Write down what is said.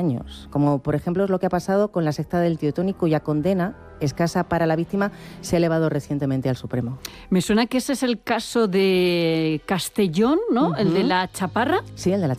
años, como por ejemplo es lo que ha pasado con la secta del Tío Toni, cuya condena escasa para la víctima se ha elevado recientemente al Supremo. Me suena que ese es el caso de Castellón, ¿no? El de la chaparra. Sí, el de la